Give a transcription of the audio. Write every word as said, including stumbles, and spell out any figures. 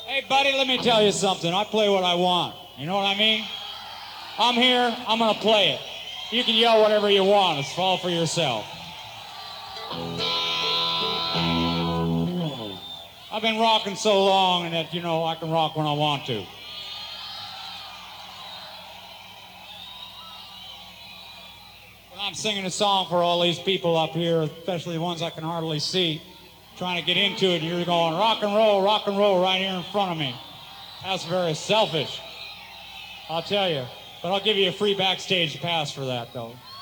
Hey, buddy, let me tell you something. I play what I want. You know what I mean? I'm here. I'm going to play it. You can yell whatever you want. It's all for yourself. I've been rocking so long and that, you know, I can rock when I want to. When I'm singing a song for all these people up here, especially the ones I can hardly see, trying to get into it, and you're going rock and roll, rock and roll right here in front of me. That's very selfish, I'll tell you. But I'll give you a free backstage pass for that, though.